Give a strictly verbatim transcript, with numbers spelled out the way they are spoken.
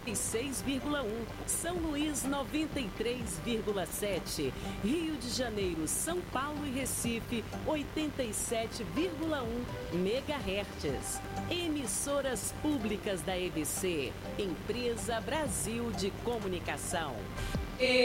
seis vírgula um, São Luís noventa e três vírgula sete, Rio de Janeiro, São Paulo e Recife oitenta e sete vírgula um megahertz. Emissoras públicas da E B C, Empresa Brasil de Comunicação.